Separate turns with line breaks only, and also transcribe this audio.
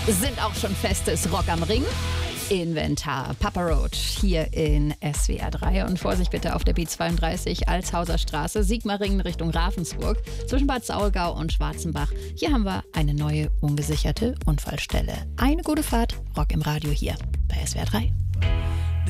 Sind auch schon festes Rock am Ring. Inventar, Papa Roach hier in SWR 3 und Vorsicht bitte auf der B32 Altshauser Straße, Sigmaringen Richtung Ravensburg zwischen Bad Saulgau und Schwarzenbach. Hier haben wir eine neue ungesicherte Unfallstelle. Eine gute Fahrt, Rock im Radio hier bei SWR 3.